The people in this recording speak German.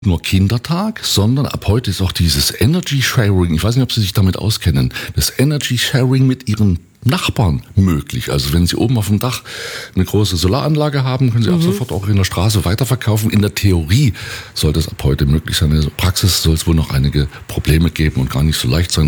nur Kindertag, sondern ab heute ist auch dieses Energy Sharing, ich weiß nicht, ob Sie sich damit auskennen, das Energy Sharing mit Ihren Nachbarn möglich. Also wenn Sie oben auf dem Dach eine große Solaranlage haben, können Sie ab sofort auch in der Straße weiterverkaufen. In der Theorie soll das ab heute möglich sein. In der Praxis soll es wohl noch einige Probleme geben und gar nicht so leicht sein.